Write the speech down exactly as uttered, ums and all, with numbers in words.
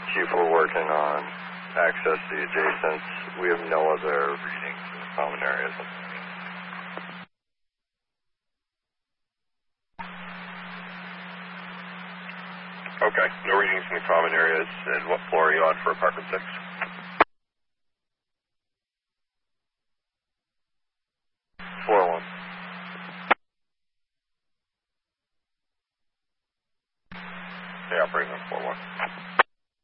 Chief, we're working on access to the adjacents. We have no other readings in the common areas. Okay, no readings in the common areas. And what floor are you on for apartment six? Floor one. Yeah, operating on floor one.